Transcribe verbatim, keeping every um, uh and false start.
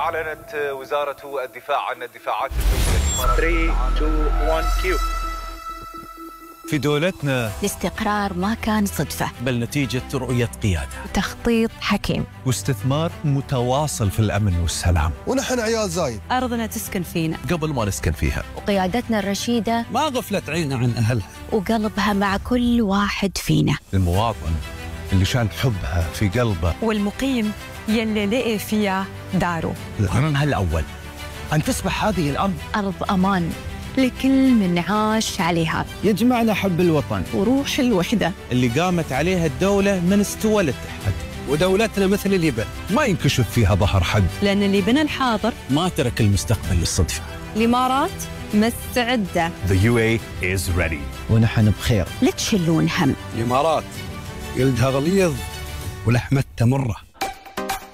أعلنت وزارة الدفاع عن الدفاعات الجوية ثلاثة اثنين واحد كيو. في دولتنا الاستقرار ما كان صدفة، بل نتيجة رؤية قيادة وتخطيط حكيم واستثمار متواصل في الأمن والسلام. ونحن عيال زايد، أرضنا تسكن فينا قبل ما نسكن فيها، وقيادتنا الرشيدة ما غفلت عيننا عن أهلها، وقلبها مع كل واحد فينا. المواطن اللي شان حبها في قلبه، والمقيم يلي لقي فيها داره. الهم الأول أن تصبح هذه الأرض أرض أمان لكل من عاش عليها، يجمعنا حب الوطن وروح الوحدة اللي قامت عليها الدولة من استوى للتحد. ودولتنا مثل اليبن ما ينكشف فيها ظهر حد، لأن اللي بنى الحاضر ما ترك المستقبل للصدفة. الإمارات مستعدة. The يو إيه is ready. ونحن بخير. لا تشلون هم. الإمارات جلدها غليظ ولحمتها مرة.